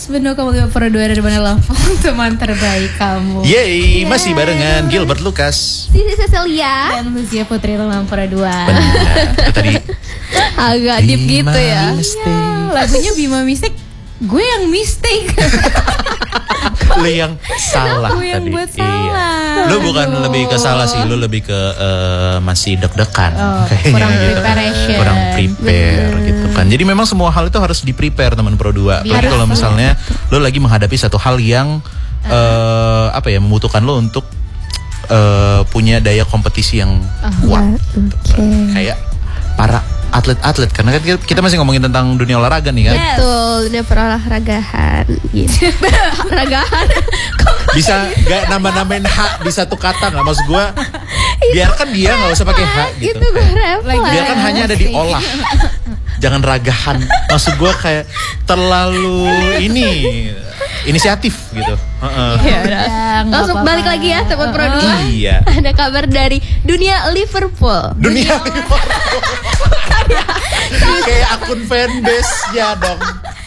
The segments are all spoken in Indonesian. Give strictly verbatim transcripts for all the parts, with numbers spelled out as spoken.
seratus dua koma lima per dua dari mana Lampung, teman terbaik kamu. Yeay, yeah. Masih barengan Gilbert Lucas, Sisi Cecilia dan Lucia Putri Lampung per dua. Benar, itu tadi agak deep gitu ya. Iya, lagunya Bima Mistake, gue yang mistake. Lu yang salah Gue yang tadi. buat salah. Iya. Lu bukan Aduh. lebih ke salah sih, lu lebih ke uh, masih deg-degan. Oh, kayaknya kurang gitu. preparation. Kurang prepare Bener. gitu kan. Jadi memang semua hal itu harus di-prepare teman Pro dua. Apalagi Harus. kalau misalnya lu lagi menghadapi satu hal yang uh, apa ya, membutuhkan lu untuk uh, punya daya kompetisi yang kuat. Oke. Kayak para atlet-atlet, karena kan kita masih ngomongin tentang dunia olahraga nih kan. Yes. Betul, dunia perolahragahan gitu. Ragahan. Bisa gak nambah-nambahin H di satu kata gak? Maksud gue biarkan dia gak usah pakai H gitu. Itu gue refleks. Biarkan hanya ada di olah, jangan ragahan. Maksud gue kayak terlalu ini inisiatif gitu. Uh-uh. Ya udah. Langsung balik lagi ya teman Pro dua. Iya. Ada kabar dari dunia Liverpool. Dunia Liverpool. Kayak akun fanbase-nya dong.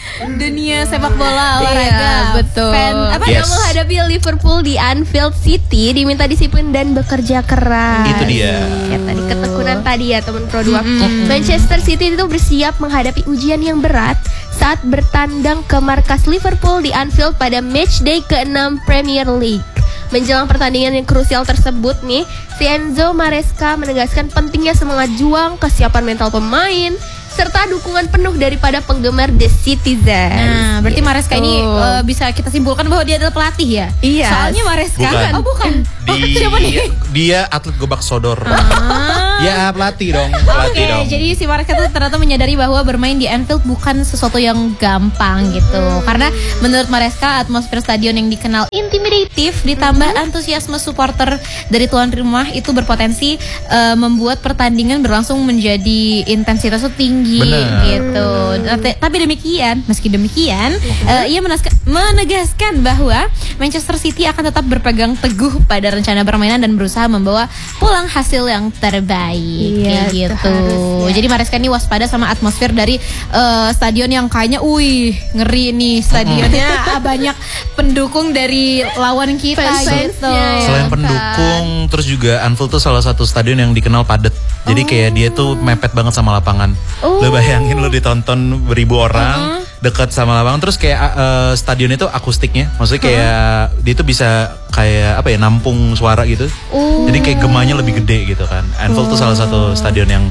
Dunia sepak bola olahraga. Iya, betul. Fan, apa Yes. Yang menghadapi Liverpool di Anfield City diminta disiplin dan bekerja keras. Itu dia. Ya tadi ketekunan tadi ya teman Pro dua. Manchester City itu bersiap menghadapi ujian yang berat saat bertandang ke markas Liverpool di Anfield pada matchday keenam Premier League. Menjelang pertandingan yang krusial tersebut nih, si Enzo Maresca menegaskan pentingnya semangat juang, kesiapan mental pemain, serta dukungan penuh daripada penggemar The Citizen. Nah, berarti Maresca ini Gitu. uh, bisa kita simpulkan bahwa dia adalah pelatih ya? Iya. Soalnya Maresca Bukan. oh bukan. Oh, Di, siapa nih? dia atlet gobak sodor. Ah. Ya pelatih dong, Oke, pelatih dong. jadi si Maresca tuh ternyata menyadari bahwa bermain di Anfield bukan sesuatu yang gampang gitu. Karena menurut Maresca, atmosfer stadion yang dikenal intimidatif ditambah antusiasme supporter dari tuan rumah itu berpotensi uh, membuat pertandingan berlangsung menjadi intensitasnya tinggi. Bener. Gitu. Tapi, tapi demikian, meski demikian, uh, ia menaska, menegaskan bahwa Manchester City akan tetap berpegang teguh pada rencana permainan dan berusaha membawa pulang hasil yang terbaik. Iya, Kayak itu gitu. harus, ya. Jadi Maresca ini waspada sama atmosfer dari uh, stadion yang kayaknya, wih, ngeri nih stadionnya. Banyak pendukung dari lawan kita Fans-fansnya gitu. ya. Selain kan. pendukung, terus juga Anfield tuh salah satu stadion yang dikenal padat. Jadi kayak dia tuh mepet banget sama lapangan. Oh. Lo bayangin lo ditonton beribu orang dekat sama lapangan, terus kayak uh, stadion itu akustiknya, maksudnya kayak dia tuh bisa kayak apa ya, nampung suara gitu. Oh. Jadi kayak gemanya lebih gede gitu kan. Anfield tuh salah satu stadion yang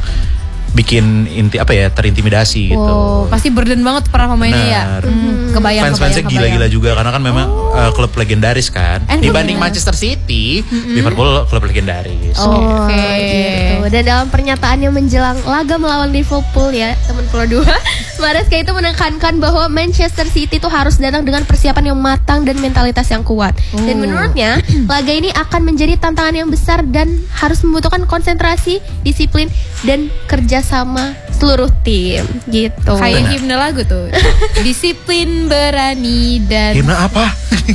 bikin inti apa ya, terintimidasi gitu. Oh, pasti burden banget para pemainnya ya. Benar. Hmm, kebayang, Fans-fansnya kebayang, gila-gila kebayang. juga karena kan memang uh, klub legendaris kan. Anfield Dibanding ya. Manchester City, Liverpool klub legendaris. Oh, Oke. gitu. Dan dalam pernyataannya menjelang laga melawan Liverpool ya, teman Pro dua, Maresca itu menekankan bahwa Manchester City itu harus datang dengan persiapan yang matang dan mentalitas yang kuat. Dan Oh. menurutnya, laga ini akan menjadi tantangan yang besar dan harus membutuhkan konsentrasi, disiplin, dan kerjasama seluruh tim. Gitu. Kayak himne lagu tuh. Disiplin, berani, dan Himne apa?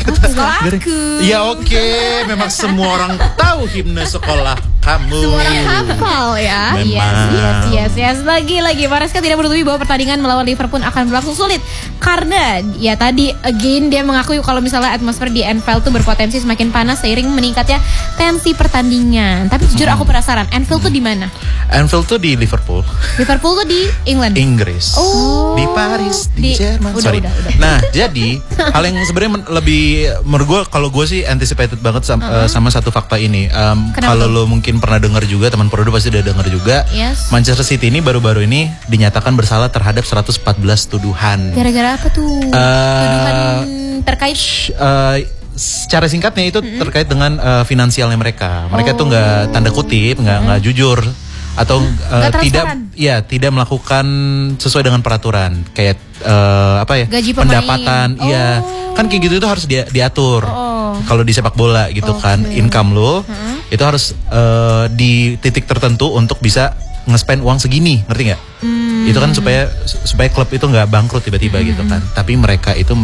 sekolahku. Ya oke, memang semua orang tahu himne sekolah kamu. Semua orang hafal ya. Memang. Yes, yes, yes, yes. Lagi-lagi Maresca tidak menutupi bahwa pertandingan melawan Liverpool akan berlangsung sulit. Karena ya tadi again dia mengakui kalau misalnya atmosfer di Anfield tuh berpotensi semakin panas seiring meningkatnya tensi pertandingan. Tapi jujur aku penasaran, Anfield tuh di mana? Anfield tuh di Liverpool, Liverpool tuh di England. Inggris. Oh. Di Paris, di, Di- Jerman. udah, Sorry. udah, udah. Nah, jadi hal yang sebenarnya men- lebih menurut gue, kalau gue sih anticipated banget sama, eh, sama satu fakta ini. Um, Kenapa kalau tuh? lo mungkin pernah dengar juga, teman Pro dua pasti udah dengar juga. Yes. Manchester City ini baru-baru ini dinyatakan bersalah terhadap seratus empat belas tuduhan. Gara-gara apa tuh? Eh, Tuduhan terkait Sh- eh, secara singkatnya itu terkait dengan eh, finansialnya mereka. Mereka tuh nggak, tanda kutip, nggak nggak jujur atau eh, Nggak tidak, transparan. ya tidak melakukan sesuai dengan peraturan, kayak eh, apa ya, Gaji pemain. pendapatan, iya kan kayak gitu itu harus dia, diatur. Oh. Kalau di sepak bola gitu kan, income lo itu harus eh, di titik tertentu untuk bisa nge-spend uang segini, ngerti nggak? Hmm. Itu kan supaya supaya klub itu nggak bangkrut tiba-tiba gitu kan. Tapi mereka itu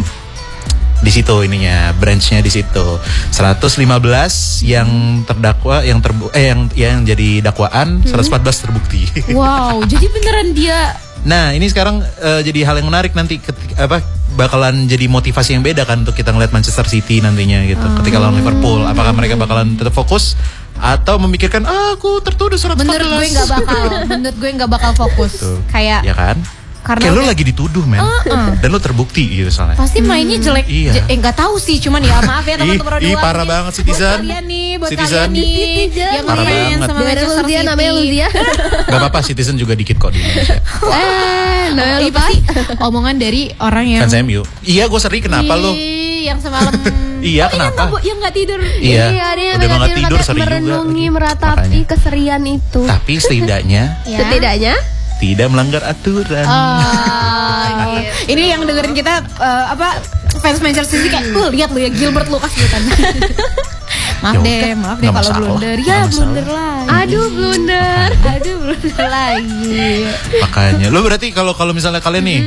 di situ ininya, branchnya di situ. seratus lima belas yang terdakwa, yang terbu eh yang yang jadi dakwaan, seratus empat belas terbukti. wow, jadi beneran dia Nah, ini sekarang eh, jadi hal yang menarik nanti ketika, apa bakalan jadi motivasi yang beda kan untuk kita ngeliat Manchester City nantinya gitu. Oh. Ketika lawan Liverpool, apakah mereka bakalan tetap fokus atau memikirkan ah, aku tertuduh seratus empat belas. Menurut gue nggak bakal, menurut gue nggak bakal fokus. Tuh. Kayak ya kan? Karena kayak lu lagi dituduh men, uh-uh. dan lu terbukti gitu soalnya. Pasti mainnya jelek, iya. je- eh nggak tahu sih, cuman ya maaf ya teman-teman Ih, ih parah banget Citizen. Buat kalian nih, buat Citizen. kalian nih, yang Parah main banget. sama Daerah Manchester Luzia, City. namanya Luzia. Gak apa-apa, Citizen juga dikit kok di Indonesia. Eh, namanya Ini lupa. pasti omongan dari orang yang Fans M U. Iya, gue seri kenapa lu? Ih, yang semalam Iya, oh, kenapa? Yang nggak- yang nggak tidur. Iya, dia udah nggak banget tidur katanya seri juga. merenungi, lagi. meratapi Makanya. keserian itu. Tapi setidaknya Ya. Setidaknya tidak melanggar aturan. Oh, gitu. Ini yang dengerin kita uh, apa fans Manchester City kayak, "Uh, lihat lu ya Gilbert Lucas gitu kan." Maaf Ya deh, udah, maaf deh nggak kalau masalah, blunder. nggak Ya masalah. blunder lagi. aduh blunder. Aduh blunder lagi. Makanya, lo berarti kalau kalau misalnya kalian nih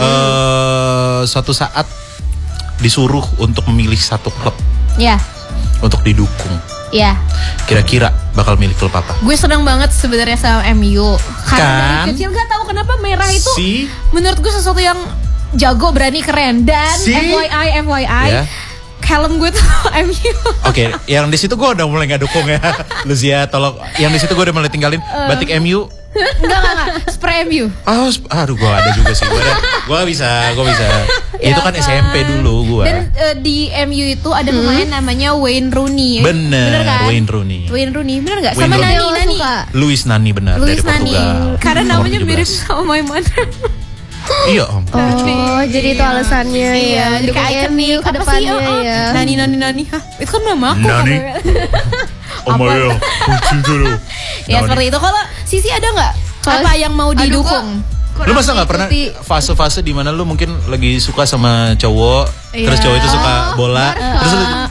eh suatu saat disuruh untuk memilih satu klub Ya, untuk didukung, ya. kira-kira bakal milih klub apa? Gue senang banget sebenarnya sama M U. Karena Kan? dari kecil gak tahu kenapa merah itu Si menurut gue sesuatu yang jago, berani, keren. Dan Si? F Y I, F Y I, Ya. helm gue tuh M U. Oke, yang di situ gue udah mulai nggak dukung ya, Luzia tolong. Yang di situ gue udah mulai tinggalin batik M U. Enggak, enggak, enggak. Spray M U. Oh, sp- aduh gue ada juga sih. Gue gue bisa, gue bisa. Ya Itu kan S M P dulu gue. Dan eh, di M U itu ada pemain namanya Wayne Rooney. Bener, kan? Wayne Rooney. Wayne Rooney, bener gak? Wayne Sama Rooney. Nani, Nani. Luis Nani benar Luis dari Nani. Portugal. Karena Nomor namanya tujuh mirip belas. sama my mother. Iya om. Oh, jadi itu alasannya ya. Jadi Dukung kayak M U ke apa sih? depannya Oh, oh. ya. Nani, Nani, Nani. Hah, itu kan nama aku. Nani. Apa? ya, kucing dulu. Ya seperti itu. Kalau Sisi ada nggak Kalau- apa yang mau Aduh, didukung? Lu masa nggak pernah ikuti. fase-fase di mana lu mungkin lagi suka sama cowok, Iya. terus cowok itu suka bola, terus lu